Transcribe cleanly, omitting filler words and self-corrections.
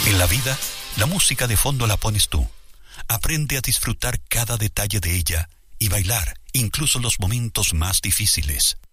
En la vida, la música de fondo la pones tú. Aprende a disfrutar cada detalle de ella y bailar incluso los momentos más difíciles.